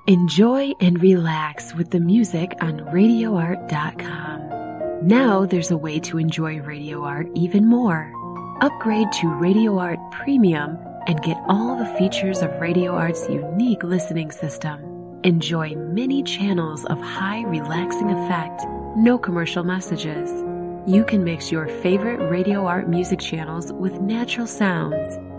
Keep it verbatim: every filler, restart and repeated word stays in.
Enjoy and relax with the music on radio art dot com. Now there's a way to enjoy Radio Art even more. Upgrade to Radio Art Premium and get all the features of Radio Art's unique listening system. Enjoy many channels of high relaxing effect, no commercial messages. You can mix your favorite Radio Art music channels with natural sounds.